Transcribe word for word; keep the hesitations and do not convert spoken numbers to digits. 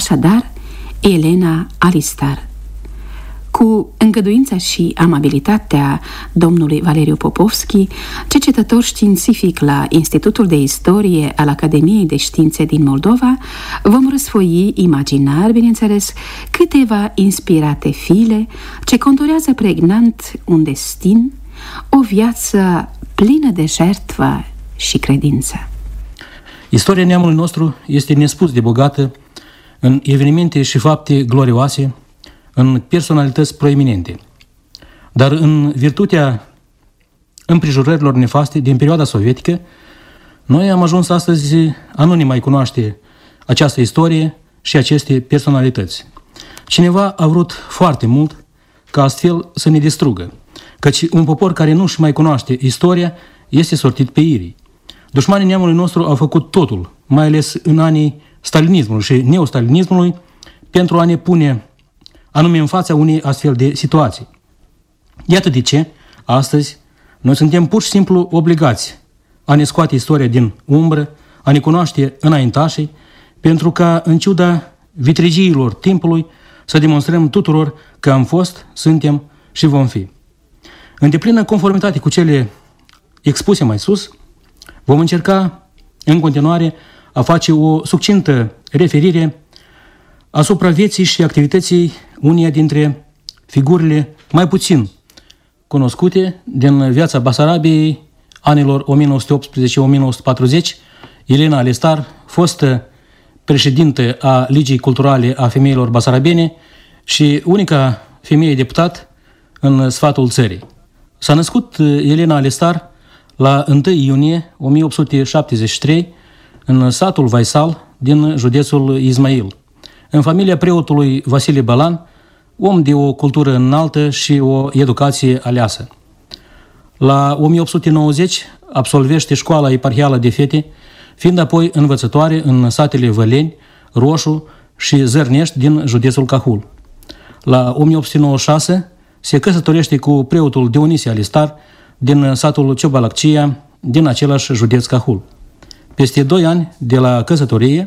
așadar Elena Alistar. Cu îngăduința și amabilitatea domnului Valeriu Popovski, cercetător științific la Institutul de Istorie al Academiei de Științe din Moldova, vom răsfoi imaginar, bineînțeles, câteva inspirate file ce conturează pregnant un destin, o viață plină de jertfă și credință. Istoria neamului nostru este nespus de bogată în evenimente și fapte glorioase, în personalități proeminente. Dar în virtutea împrejurărilor nefaste din perioada sovietică, noi am ajuns astăzi a nu ne mai cunoaște această istorie și aceste personalități. Cineva a vrut foarte mult ca astfel să ne distrugă, căci un popor care nu-și mai cunoaște istoria este sortit pe irii. Dușmanii neamului nostru au făcut totul, mai ales în anii stalinismului și neostalinismului, pentru a ne pune anume în fața unei astfel de situații. Iată de ce, astăzi, noi suntem pur și simplu obligați a ne scoate istoria din umbră, a ne cunoaște înaintașii, pentru ca, în ciuda vitregiilor timpului, să demonstrăm tuturor că am fost, suntem și vom fi. În deplină conformitate cu cele expuse mai sus, vom încerca, în continuare, a face o succintă referire asupra vieții și activității uneia dintre figurile mai puțin cunoscute din viața Basarabiei anilor o mie nouă sute optsprezece - o mie nouă sute patruzeci, Elena Alistar, fostă președintă a Ligii Culturale a Femeilor Basarabene și unica femeie deputat în sfatul țării. S-a născut Elena Alistar la întâi iunie o mie opt sute șaptezeci și trei în satul Vaisal din județul Izmail, în familia preotului Vasile Balan, om de o cultură înaltă și o educație aleasă. La o mie opt sute nouăzeci absolvește școala eparhială de fete, fiind apoi învățătoare în satele Văleni, Roșu și Zărnești din județul Cahul. La o mie opt sute nouăzeci și șase se căsătorește cu preotul Dionisie Alistar din satul Ciobalaccia, din același județ Cahul. Peste doi ani de la căsătorie,